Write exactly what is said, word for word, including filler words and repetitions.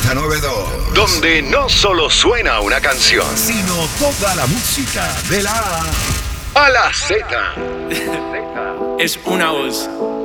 Z noventa y dos. Donde no solo suena una canción, sino toda la música de la A a la Z. Es una voz.